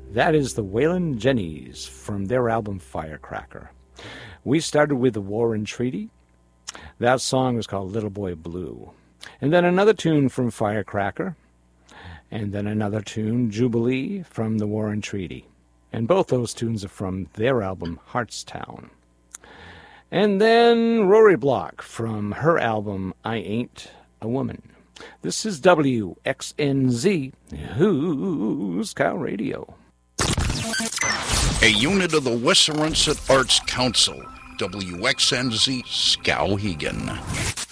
That is the Waylon Jennings from their album Firecracker. We started with the War and Treaty. That song was called Little Boy Blue. And then another tune from Firecracker. And then another tune, Jubilee, from the War and Treaty. And both those tunes are from their album Heartstown. And then Rory Block from her album I Ain't a Woman. This is WXNZ, Who's Cow Radio. A unit of the Western Arts Council, WXNZ Skowhegan.